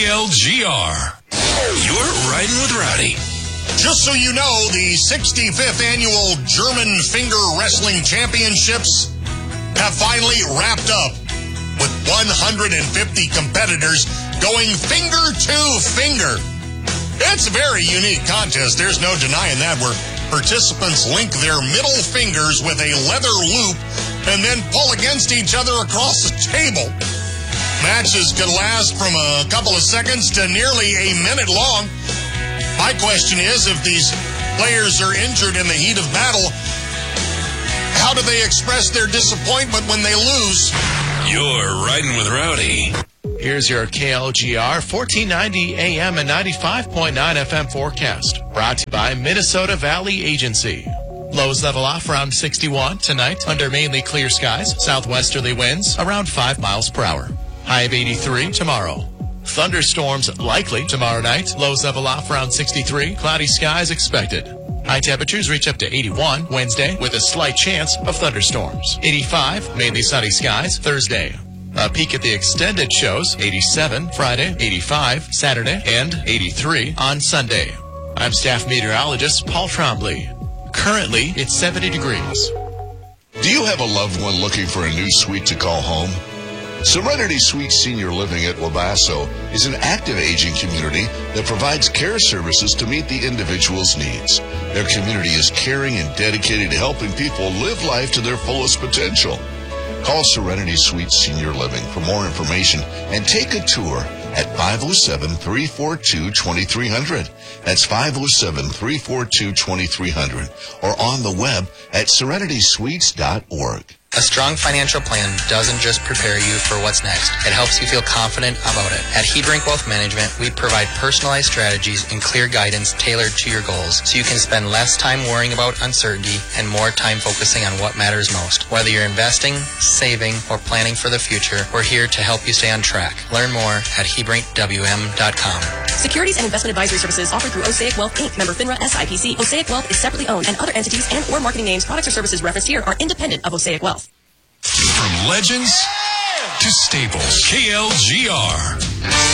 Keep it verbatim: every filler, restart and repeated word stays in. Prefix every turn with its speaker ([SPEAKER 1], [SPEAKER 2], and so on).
[SPEAKER 1] L G R. You're riding with Rowdy.
[SPEAKER 2] Just so you know, the sixty-fifth Annual German Finger Wrestling Championships have finally wrapped up with one hundred fifty competitors going finger to finger. It's a very unique contest. There's no denying that, where participants link their middle fingers with a leather loop and then pull against each other across the table. Matches can last from a couple of seconds to nearly a minute long. My question is, if these players are injured in the heat of battle, how do they express their disappointment when they lose?
[SPEAKER 1] You're riding with Rowdy.
[SPEAKER 3] Here's your K L G R fourteen ninety A M and ninety-five point nine F M forecast. Brought to you by Minnesota Valley Agency. Lows level off around sixty-one tonight under mainly clear skies. Southwesterly winds around five miles per hour. High of eighty-three tomorrow. Thunderstorms likely tomorrow night. Lows level off around sixty-three. Cloudy skies expected. High temperatures reach up to eighty-one Wednesday with a slight chance of thunderstorms. eighty-five, mainly sunny skies Thursday. A peek at the extended shows, eighty-seven Friday, eighty-five Saturday, and eighty-three on Sunday. I'm staff meteorologist Paul Trombley. Currently, it's seventy degrees.
[SPEAKER 4] Do you have a loved one looking for a new suite to call home? Serenity Suite Senior Living at Wabasso is an active aging community that provides care services to meet the individual's needs. Their community is caring and dedicated to helping people live life to their fullest potential. Call Serenity Suite Senior Living for more information and take a tour at five oh seven, three four two, two three zero zero. That's five oh seven, three four two, two three zero zero, or on the web at serenity suites dot org.
[SPEAKER 5] A strong financial plan doesn't just prepare you for what's next. It helps you feel confident about it. At Hebrink Wealth Management, we provide personalized strategies and clear guidance tailored to your goals, so you can spend less time worrying about uncertainty and more time focusing on what matters most. Whether you're investing, saving, or planning for the future, we're here to help you stay on track. Learn more at hebrink w m dot com.
[SPEAKER 6] Securities and investment advisory services offered through Osaic Wealth, Incorporated. Member FINRA S I P C. Osaic Wealth is separately owned, and other entities and or marketing names, products, or services referenced here are independent of Osaic Wealth.
[SPEAKER 1] From legends to staples, K L G R.